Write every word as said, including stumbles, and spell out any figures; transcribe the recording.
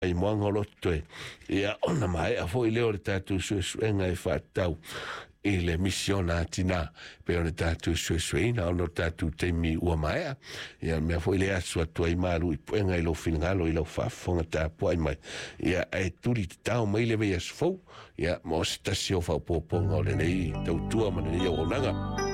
ai moanga lo toe ia ona mai a foi leo le tatu su su enga e fatau e le misiona tina pe ona tatu su su ina ona tatu te mi ua mai ia me foi le asu atu ai maru i enga i lo filngalo i lo fafonga ta poi mai ia e turi tau mai le veia sfo ia mo stasio fa poponga le nei tau tua mana ia onanga